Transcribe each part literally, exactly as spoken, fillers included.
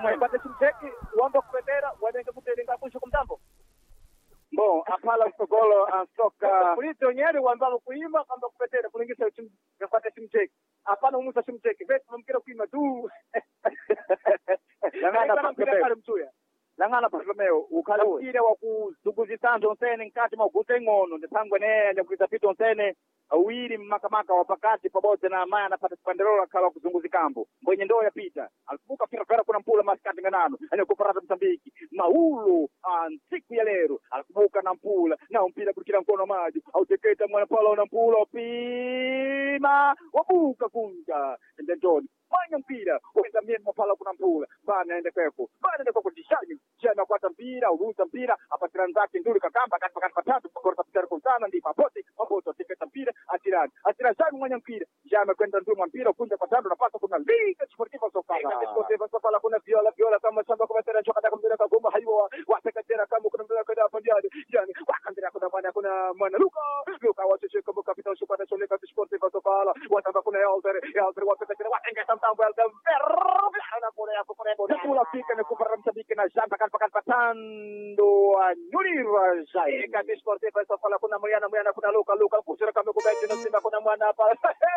ipate simcheki uomba kupetera wadenga kutelenga kusho kumtambo Bom, apala msogolo ansoka kulito nyeri uomba kuima kamba kupetera kulingisa ipate simcheki hapana umusa simcheki vetu mkira kuima tu langana pa mtuya langana Bartolomeo ukhalire wa kuzunguzisana onsene nkati magute ng'ono ndithangwe ne nyakuliza pito onsene awiri mmakamaka wa pakati pabodzi na amaya anapata sipanderola akhala kuzunguzikambo mbwenye ndo yapita alikumbuka firafera kuna mpula masikati nganano anyakuparata Msambiki maulo nsiku ya lero alikumbuka na mpula na mpira kulikira mkono maji auteketa mwana pala na mpula pima wabuka kunja ndentoni manya mpira wenda mieni mapala kuna mpula bana aende kweko bana aende kweko dishani jana kwata mpira uruza mpira apatira nzake nduri kakamba kati pakati patatu pakora tapitari kutana ndipo apote maboto ateketa mpira atirani atirani manya mpira jana kwenda nduri mwa mpira kunja patatu napasa kuna liga sportiva sofala liga sportiva sofala kuna viola viola kama shamba kwa tena choka kama mbira kagoma haiwa wateketera kama kuna mbira kwenda hapo jana jana wakandira kuna mwana kuna mwana luka luka wacheche kama kapita shopata soleka sportiva sofala watamba kuna elder elder wateketera watenga tamtambo elder na pole hapo pole pole kula fika na kupara Msambiki na jamba kan pakan patando anyulira jai kati sportiva sofala kuna mwana mwana kuna luka luka kusira kama kubeti na simba kuna mwana hapa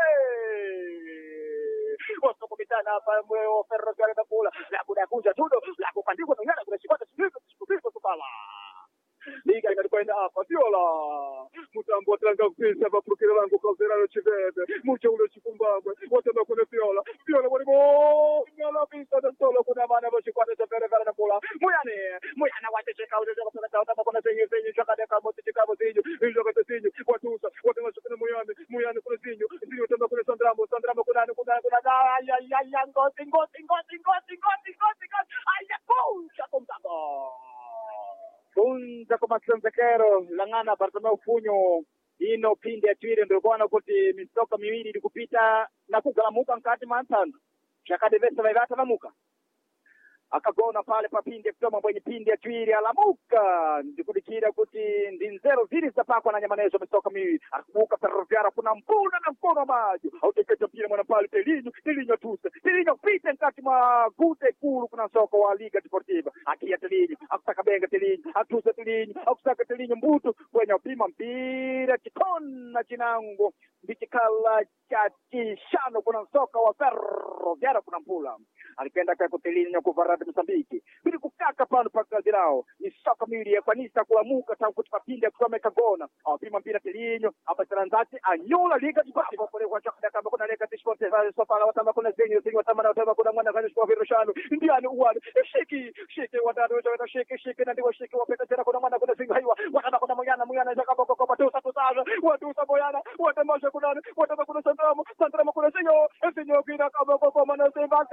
Osto kumitana hapa mweo ferro gari da pula la kuda kunja tudo la kupandikwa ngana kuna shikota shikota shikota kupala liga inakwenda hapa viola mutambo tanga kupisa hapa prokira langu Calderano Chivete mucho ulo chikumbangwe wote ndo kuna viola viola walibo viola pisa da solo kuna bana bo shikota za ferro gari da pula muyane muyana wate cheka ulo kwa kuna tauta kuna zenyu zenyu chaka de kamo chikabo zenyu ndio kwa zenyu watusa wote washukuna muyane muyane kuna zenyu zenyu tamba kuna sandramo sandramo kuna kuna kuna ay ay ay ngozi ngozi ngozi ngozi ngozi ngozi ay ya puncha kumtambo kunza kwa masanzekero langana Bartolomeo Funyo ino pindi ya twire ndio kuona kuti misoka miwili ilikupita na kugalamuka nkati mantano shakade vesa vaivata vamuka akagona pale papindi kusoma mwenye pindi ya twiri alamuka ndikudikira kuti ndi nzero zili zapakwa na nyamanezo misoka miwili akabuka ferroviara kuna mpuna na mkono maji auteketa mpira mwana pale telinyo telinyo tusa telinyo pita nkati mwa gute kulu kuna soko wa Liga Deportiva akia telinyo akutaka benga telinyo atusa telinyo akutaka telinyo mbutu kwenye upima mpira kitona chinango ndichikala cha kishano kuna soka wa ferroviara kuna mpula alipenda kwa kutelinyo kuvarada Msambiki bili kukaka pano paka zirao ni soka miwili ya kwanisa kuamuka tangu kutupa pindi ya kusome kagona awapima mpira telinyo hapa taranzati anyola Liga Deportiva pole kwa chakada kama kuna Liga Deportiva sofa la watamba kuna zenyu zenyu watamba na watamba kuna mwana kani shkwa viroshano ndiani uwani shiki shiki wadadu wata shiki shiki na ndiwa shiki wapeta tena kuna mwana kuna zenyu haiwa watamba kuna mwana mwana zaka boko kwa tusa tusaza watusa boyana watamasha kuna watamba kuna sandramo sandramo kuna zenyu zenyu kina kama kwa mwana sembasi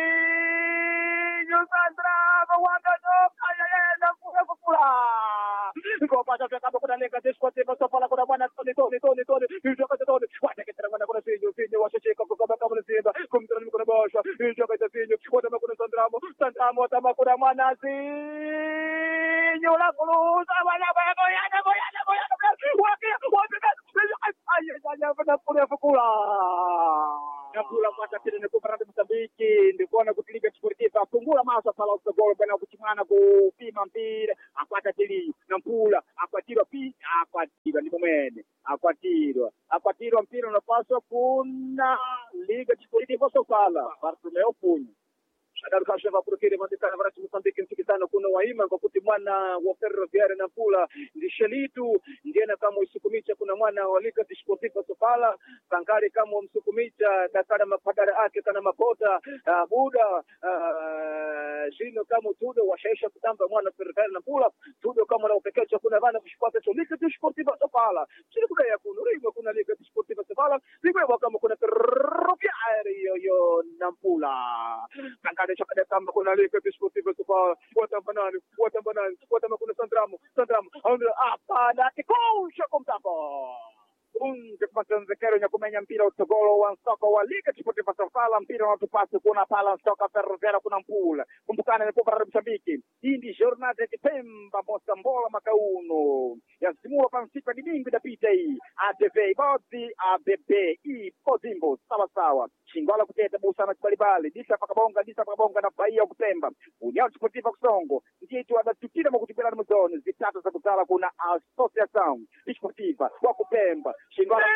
Sandra, wangano, ayayenda kula kula. Ngo pata kama kuna Liga Deportiva sofa kuna mwana toni toni toni toni. Hiyo kata toni. Wata kitara mwana kuna sinyo sinyo washacheka kwa kama kama simba. Kumtani kuna basha. Hiyo kata sinyo. Wata kuna sandramo. Sandramo wata kuna mwana sinyo la kuluza wala boya boya boya boya. Wakia wakia. Ayayenda kuna kula kula. Nakula pata tena ni kuparada Msambiki ndikuona kuti Liga Deportiva fungula masa pala usogolo bana kuchimana kupima mpira akwata tili na mpula akwatirwa pi akwatirwa ni momene akwatirwa akwatirwa mpira unapaswa kuna Liga Deportiva sofala Bartolomeo Funyo Shadaru kasheva prokire mandikana varati Msambiki msikisano kuna waima kwa kuti mwana wa Ferroviaria na mpula ndishelitu ndiena kama usukumicha kuna mwana wa Liga Deportiva sofala kankari kama msukumicha dakara mapadara ake kana makota uh, buda uh, jino kama tudo washaisha kutamba mwana Ferroviaria na mpula tudo kama na upekecha kuna vana kushipata cho Liga Deportiva sofala chini kuna ya kuna rima kuna Liga Deportiva sofala rima kama kuna Ferroviaria yo na mpula kankari chakade kama kuna Liga Deportiva sofala watambanani watambanani watamba kuna sandramo sandramo hapana kikusha kumtambo unje kumatanzekero nyakumenya mpira utogolo wa nsoko wa liga Desportiva Sofala mpira unatupasa kuna pala nsoka Ferroviária kuna mpula kumbukana ni kupara Msambiki hii ndi jornada de Pemba Mosambola Makauno yazimua pa msipa ni mingi dapita hii A T V Ibodzi A B B I Pozimbo sawa sawa Shingola kuteta busana kubalibali disa pakabonga disa pakabonga na Bahia kutemba União Desportiva Kusongo ndiyetu adatutira makutipela na mzoni zitatu za kutala kuna Associação Desportiva wa kupemba Shingola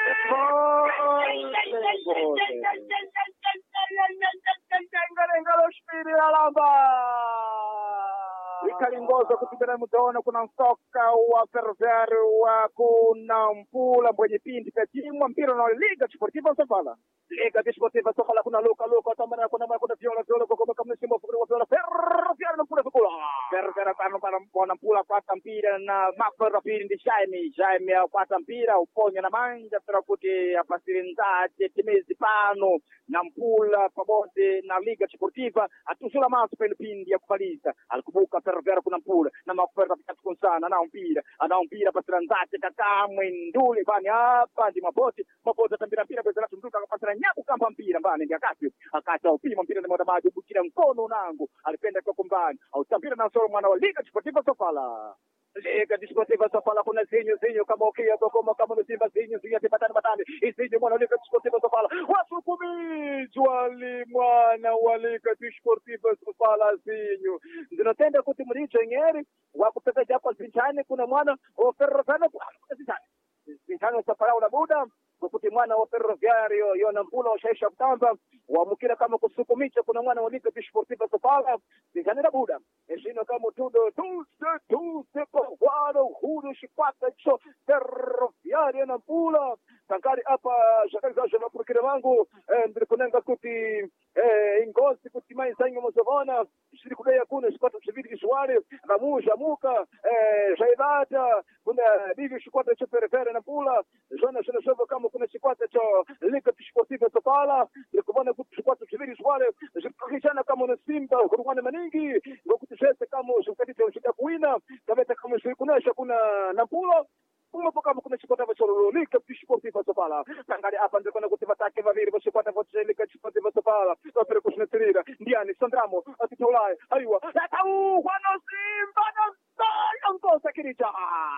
Ngalo spiri alamba Ikalingoza kutibera mutaona kuna msoka wa Ferroviária wa kuna mpula mwenye pindi kajimwa mpira na Liga Desportiva Sofala Liga Desportiva Sofala kuna luka luka tamana kuna kuna viola viola kwa kama msimbo kwa viola Ferroviária na mpula kula Ferroviária kana kana kuna mpula kwa mpira na Marco Rapiri ndi Jaime Jaime kwa mpira uponya na manja terakuti apasirinzaje timezi pano na mpula pamoja na Liga Desportiva atusula maso pale pindi ya kumaliza alikubuka Ferroviária kuna mpula na maferra pikatu sana na mpira ana mpira pasiranzaje kakamwe nduli bani hapa ndi maboti maboti tambira mpira bezala tunduka kapasana nyaku kamba mpira mbani ndi akati akata upima mpira na maji bukira mkono nangu alipenda kwa kumbani au tambira na solo mwana wa Liga Desportiva Sofala Liga Desportiva Sofala kuna zinyo zinyo kama okia kama kama Simba zinyo zinyo tipatana batani izinyo mwana Liga Desportiva Sofala wasukumizwa mwana wa Liga Desportiva Sofala zinyo zinotenda kuti muricho nyeri wakupeta japo pinchani kuna mwana wa Ferroviária pinchani pinchani safara una buda kuti mwana wa Ferroviária yona mpula washaisha kutamba wamukira kama kusukumicha kuna mwana wa Liga Desportiva Sofala pinchani na buda eshino kama tudo tuse tuse kwa wano hudu shipata cho Ferroviária na mpula tankari hapa shakazaje na kurikira wangu ndirikunenga kuti eh ingozi kuti mai sanyo mozovana shiri kudai kuna shipata chividi kiswali ramusha muka eh jaidata kuna bibi shipata cho Ferroviária na mpula jona jona shova kama kuna shipata cho Liga Desportiva Sofala ndikubona kuti shipata chividi kiswali zikishana kama na Simba kurwana maningi ngokuti sese kama shukati shida kuina kabeta kama shikunesha kuna na mpula Umopoka kuna chipota vacholo Liga Desportiva Sofala tangari hapa ndiko na kutivatake vaviri vachipota vacholo Liga Desportiva Sofala topere kusnetrira ndiani Sandramo atitolai aiwa atau kwano Simba na ngoza kiricha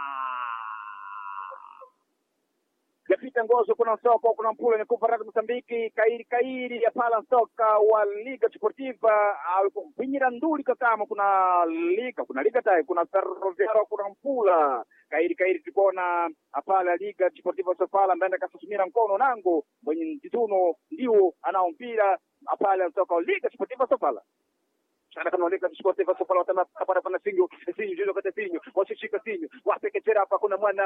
Yapita ngozo kuna soko kuna mpula ni kufaraka Msambiki kairi kairi ya pala soka wa Liga Desportiva alikubinyira nduli kakama kuna Liga kuna Liga tai kuna Ferroviária kuna mpula kairi kairi tukona apala Liga Desportiva Sofala mbenda kasumira mkono nangu mwenye jituno ndio anao mpira apala soka wa Liga Desportiva Sofala Sana kama Liga Desportiva Sofala watama kapara pana sinyo sinyo jilo kata sinyo washishika sinyo wapekechera hapa kuna mwana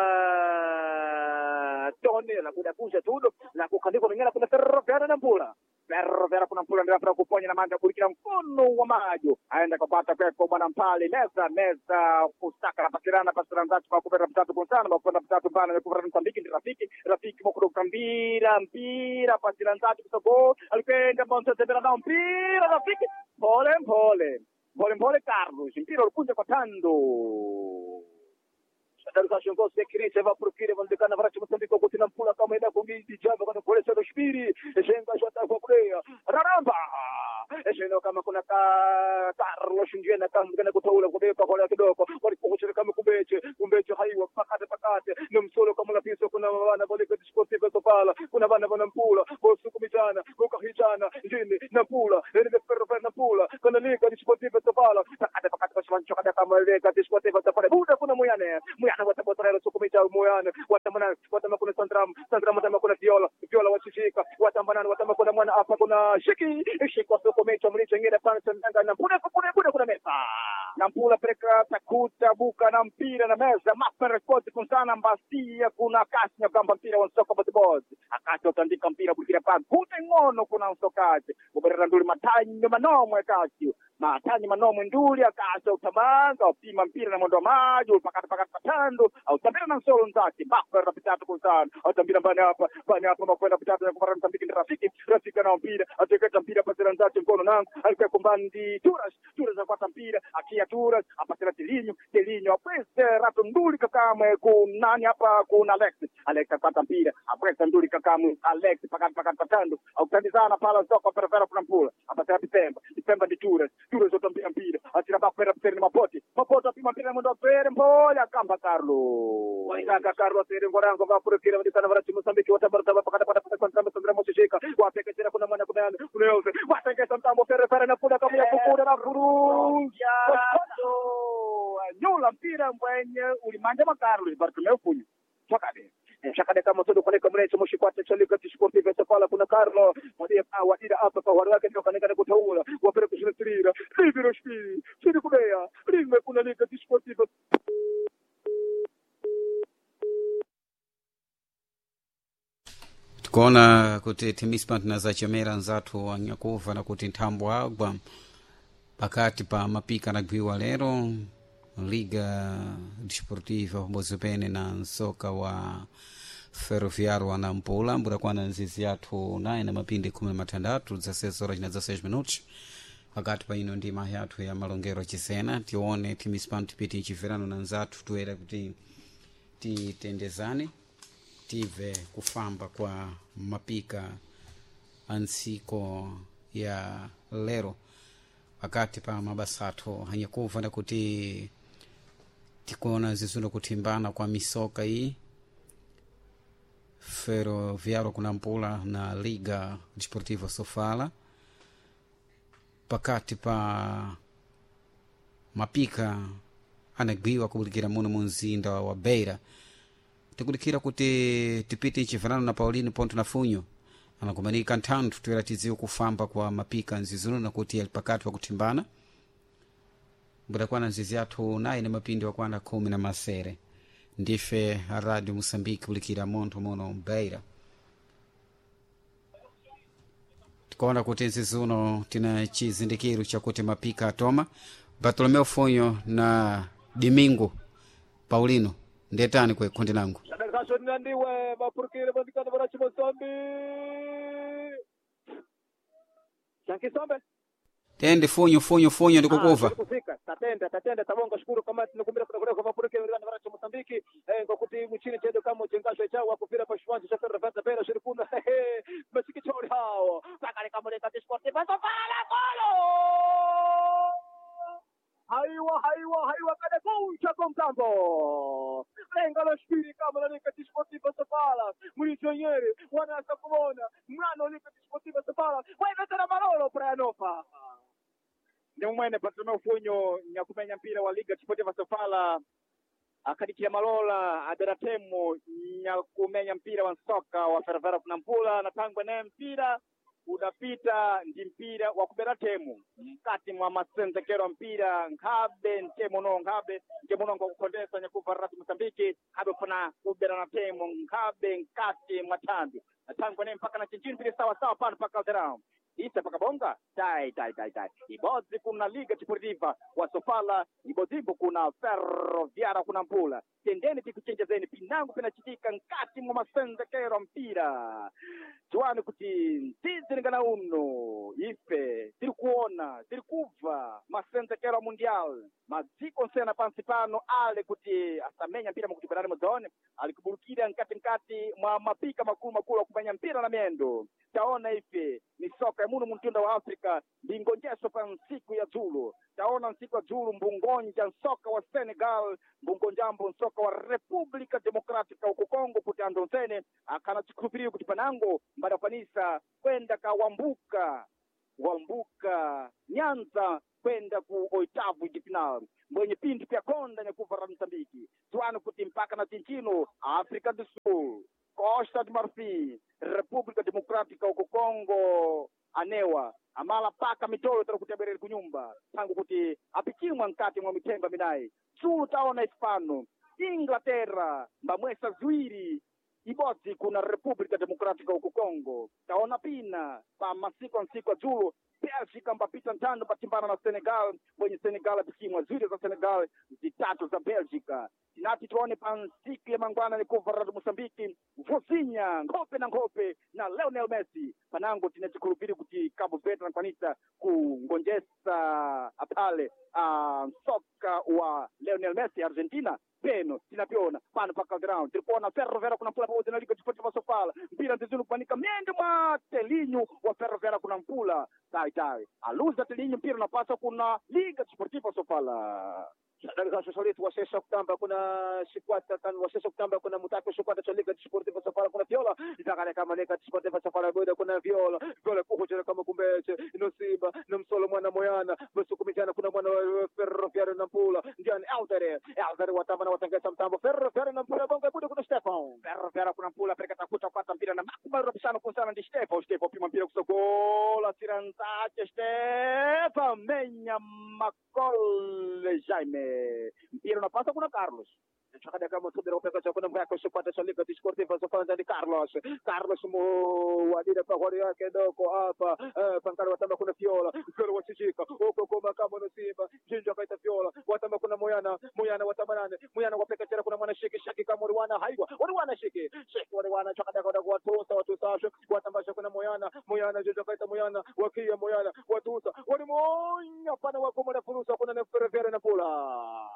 Tone la kuda kuja tudo la kukandiko ngena kuna Ferroviária na mpula Ferroviária kuna mpula ndio para kuponya na manda kulikira mkono wa majo aenda kupata kwa bwana mpale meza meza kusaka pakirana pasiranzati kwa kupera mtatu konsana bapona mtatu bana na kupera Msambiki ndi rafiki rafiki mokuro kambira mpira pasiranzati kusogo alipenda bonzo tebera na mpira rafiki pole pole pole pole Carlos mpira ulikunja kwa tando Daruka shongo sekirite va profile vandikana varachi Msambiki kuti na mpula kama ida kungi jambo kana pole sero spiri jenga shota kwa kulea raramba eshino kama kuna ka Carlos njena kama kana kutoula kudeka kwa kidogo walipokuchira kama kubeche kumbeche haiwa pakate pakate na msolo kama lapiso kuna wana bole kwa Desportiva Sofala kuna bana bana mpula kwa sukumitana kwa hichana njini na mpula ile Ferroviária na mpula kana Liga Desportiva Sofala pakate pakate kwa shancho kada kama Liga Desportiva Sofala buda kuna muyane muyane watapotorero sukumita muyane watamana watama kuna Sandram Sandram watama kuna Viola Viola wachishika watambanana watama kuna mwana hapa kuna Shiki Shiki sukumita mlicho ngine pansa ndanga na mpula kuna kuna kuna mesa na mpula preka takuta buka na mpira na meza mapa rekodi kunsana mbastia kuna kasi na kamba mpira wa soka basketball akati utandika mpira bukira pa kuta ngono kuna msokaji kuberera nduli matanyo manomwe kasi matanyo manomwe nduli akasi utamanga upima mpira na mwendo wa maji pakati pakati patando au tambira na nsolo nzaki bakwera pitatu kuzana au tambira mbani hapa mbani hapa makwenda pitatu ya kumara mtambiki ndi rafiki rafiki na mpira ateketa mpira pasira nzaki mkono nangu alikuwa kumbandi turas turas akwata mpira akia turas apasira tilinyo tilinyo apwese rato nduli kakamwe kunani hapa kuna Alex Alex akwata mpira apwese nduli kakamwe Alex pakati pakati patando au kutandizana pala soko perevera kuna mpula apasira Pipemba Pipemba ndi turas turas otambira mpira atira bakwera piseri ni mapoti mapoti apima mpira mwendo wa pere mboya kamba Carlo waitaka Carlo asiri ngorango vakurekera vadisana varati Mozambique watabarata pakati pakati pakati kontra Sandra Moshika wapeketera kuna mwana kuna kuna yose watekesa mtambo fere fere na kuna kama ya kukura na kuru nyula mpira mwenye ulimanja makarlo Bartomeu Funyo chakade chakade kama todo kule kama mrecho mshikwate chalika tishportive safala kuna Carlo mwadie pa wadida hapa kwa waraka ndio kaneka kutaula wapere kushirira libero shpi sidi kubea rinme kuna lika tishportive kona kuti timisipant na zachamera nzatu wanyakuva na kuti nthambo agwa pakati pa mapika na gwiwa lero Liga Desportiva Bozopene na nsoka wa Ferroviário wa Nampula mbura kwa na nzizi yatu naye na mapindi kumi na matandatu za sesa horas na dezasseis minutos wakati pa ino ndima yatu ya malongero chisena tione timisipant piti chiverano na nzatu tuwera kuti titendezane tive kufamba kwa mapika ansiko ya lero wakati pa mabasato hanyakuva na kuti tikona zizuno kutimbana kwa misoka hii Ferroviário Kunampula na Liga Desportiva Sofala pakati pa mapika anagwiwa kubulikira muno munzinda wa Beira tikulikira kuti tipite chifanano na Paulino Ponto na Funyo anakumanika ntantu tuwera tiziwe kufamba kwa mapika nzizuno na kuti alipakati wa kutimbana mbura kwa na nzizi yatu naye na mapindi wa kwa na kumi na masere ndife Radio Mosambiki kulikira monto mono Beira tukaona kuti nzizuno tina chizindikiru cha kuti mapika atoma Bartolomeu Funyo na Domingo Paulino ndetani kwe kundi nangu Sadakaso ndiwe mapurukire bandikana barachi Mozambi Chanki Sombe tende Funyo Funyo Funyo ndikukuva kufika tatenda tatenda tabonga shukuru kama tunakumbira kuna kwa mapurukire bandikana barachi Mozambiki eh kwa kuti mchini chedo kama chengasho chao wakufira pa shwanzi cha Ferrovata Bera shirikuna machiki chori hao sakale kama leka Desportiva basa pala golo Haiwa haiwa haiwa kada kuncha kwa mtambo lenga la shpiri kama la Liga Desportiva Sofala mlichonyere wanasa kuona mwana Liga Desportiva Sofala wewe tena Malolo Pranofa ndio mwene Bartolomeu Funyo nyakumenya mpira wa Liga Desportiva Sofala akadikia Malola Aderatemo nyakumenya mpira wa soka wa Ferroviário Kunampula na tangwe naye mpira udapita ndi mpira wa kubera temu mkati mwa masenzekero mpira nkabe ntemo no nkabe ntemo no kukondesa nyakuva Radio Mosambiki habe funa kubera na temu nkabe nkati mwa tambi atangwa ne mpaka na chinchini pili sawa sawa pano paka zerao isa paka bonga tai tai tai tai ibozi kuna Liga Desportiva wa Sofala ibozibu kuna Ferroviário Kunampula tendeni tikuchenjezeni pinangu pinachitika nkati mwa masenzekero mpira tuwane kuti nzizi ngana uno ife tiri kuona tiri kuva masenzekero mundial maziko nsena pansi pano ale kuti asamenya mpira mukutibanani muzone alikuburukira nkati nkati mwa mapika makulu makulu wa kumenya mpira na miendo taona ife ni soka ya muno mtunda wa Afrika mbingonjeso pa nsiku ya Zulu taona nsiku ya Zulu mbungonja soka wa Senegal mbungonjambo soka wa Republika Demokratika huko Kongo kuti andonsene akana chikupiri kuti panango mbada panisa kwenda kawambuka wambuka Nyanza kwenda ku oitavu di final mwenye pindu pia konda nyakuva Radio Mosambiki tuano kuti mpaka na tinchino Afrika do Sul Costa de Marfim Republika Demokratika huko Kongo anewa amala paka mitoro tara kutebereri kunyumba tangu kuti apichimwa nkati mwa mitemba minai Zulu taona Hispano Inglaterra mbamwesa zwiri iboti kuna República Democrática huko Kongo taona pina pa masiku nsiku ajulo Belgica mbapita ntando batimbana na Senegal kwenye Senegal bikimwa zuri za Senegal zitatu za Belgica tinati tuone pa nsiku ya mangwana ni kuvara Mosambiki Vozinha ngope na ngope na Lionel Messi panango tinachikurubiri kuti Cabo Verde na kwanisa kungonjesa apale uh, soka wa Lionel Messi Argentina peno tinapiona pano pa Caldeirão tilipona Ferroviária kuna mpula pamoja na Liga Desportiva Sofala mpira ndizulu kupanika miende mwa Telinho wa Ferroviária kuna mpula tai tai aluza Telinho mpira unapasa kuna Liga Desportiva Sofala Dari socialist wasesa kutamba kuna sikwata kan wasesa kutamba kuna mutako sikwata cha Liga Desportiva Sofala kuna viola itakale kama Liga Desportiva Sofala boda kuna viola viola kuhujera kama kumbeche ino Simba na msolo mwana moyana basi kumijana kuna mwana Ferroviária na mpula ndiani Altere Altere watamba na watangesa mtambo Ferroviária na mpula bonga boda kuna Stefan Ferroviária kuna mpula pereka takuta kwata mpira na makuma robisano kusana ndi Stefan Stefan pima mpira kusogola tiranzache Stefan menya makole Jaime mpira unapasa kuna Carlos chakada kama tudera upeka kuna mwako sipata cha Liga Desportiva Sofala ndani Carlos Carlos mo wadida pa hori yake doko hapa pankari watamba kuna Viola Viola wachijika huko koma kama na Simba jinja kaita Viola watamba kuna Moyana Moyana watamba nane Moyana wapeka tena kuna mwana shiki shaki kama Rwana haigwa Rwana shiki shiki Rwana chakada kwa watosa watosa watamba kuna Moyana Moyana jinja kaita Moyana wakia Moyana watosa wani monya pana wako mwana furusa kuna na Ferroviária na pula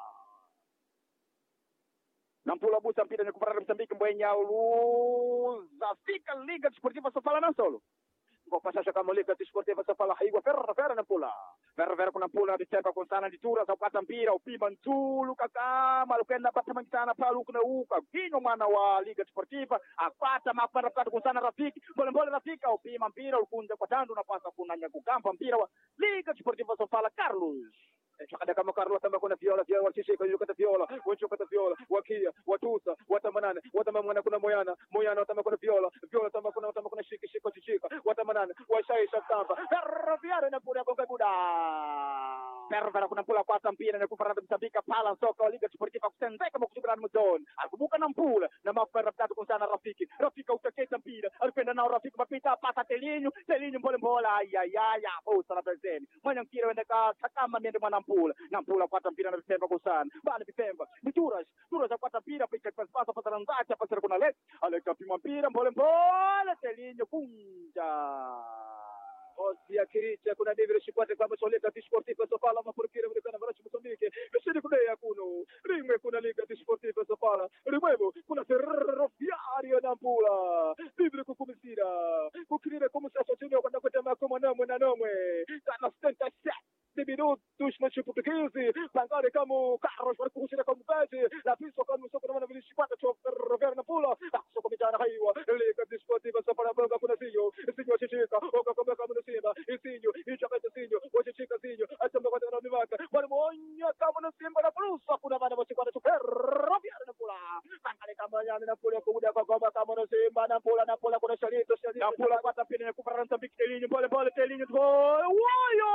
Nampula busa mpira ni kuparara Msambiki mbwenya uluza fika Liga Desportiva Sofala na solo kwa pasasha kama Liga Desportiva Sofala haigwa Ferroviária na pula Ferroviária kuna pula bitempa konsana ditura za kupata mpira upima ntulu kakama lukenda pata mangitana palu kuna uka kino mwana wa Liga Desportiva apata mapanda kata konsana Rafiki mbole mbole Rafika upima mpira ukunja kwa tandu napasa kuna nyakukampa mpira wa Liga Desportiva Sofala Carlos chakada kama Carlos tamba kuna Viola Viola wachishika yukata Viola wachukata Viola wakia watusa watamanane watamamwana kuna Moyana Moyana watamba kuna Viola Viola tamba kuna watamba kuna shiki shiko chichika watamanane washaisha tamba Ferroviária na pura bonga buda Ferroviária kuna pula kwata mpira na kufarana Msambika pala soka wa Liga Desportiva kusenzeka kama kujugrana mzoni alikumbuka na mpula na mafera tatu kusana Rafiki Rafika utaketa mpira alipenda nao Rafiki mapita pata Telinho Telinho mbole mbole ayayaya bosa na pezeni mwana mpira wende ka takama miende mwana mpula na mpula kwata mpira na Vitemba kusana bana Vitemba Mituras Turas kwata mpira pika kwa pasa pasa ranzacha pasa kuna Lex Alex apima mpira mbole mbole Telinho kunja Osia Kiricha kuna David Shikwate kama Liga Desportiva Sofala mapurukire mlikana marachi Mozambique bishiri kudea kuno rimwe kuna Liga Desportiva Sofala rimwe kuna Ferroviária na mpula David kukumisira kukirire kumusasa chini kwenda kutema kama namwe na namwe kana setenta e sete minutos na tipo portuguese pangare kama Carlos para kushira kama Baji la piso kama soko na vile Shikwate cho Ferroviária na mpula soko mijana haiwa Liga Desportiva Sofala bonga kuna sio sio chichika oka kama kama Simba isinyo ichakata sinyo wachechika sinyo atamba kwa na mimaka bali monya kama na Simba na Brusa kuna bana wachikwata tu Ferroviária na pula kangale kama nyani na pula kuda kwa goma kama na Simba na pula na pula kuna Shalito Shalito na pula kwa tapini na kufarana Msambiki Telinho pole pole Telinho woyo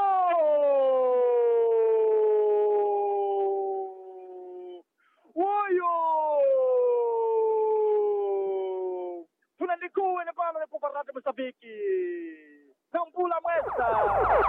woyo tunandikuwe na bana na kufarana Msambiki Nampula Mwesta